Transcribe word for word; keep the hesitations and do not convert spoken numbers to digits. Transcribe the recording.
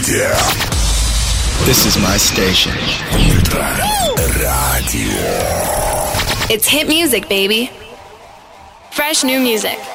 This is my station. Ultra Radio. It's hit music, baby. Fresh new music.